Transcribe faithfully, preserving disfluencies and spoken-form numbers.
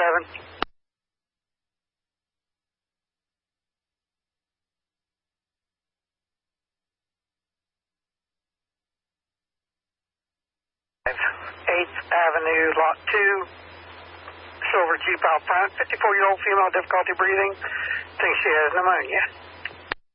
seven. eighth Avenue, Lot two, silver Jeep out front, fifty-four-year-old female, difficulty breathing, thinks she has pneumonia.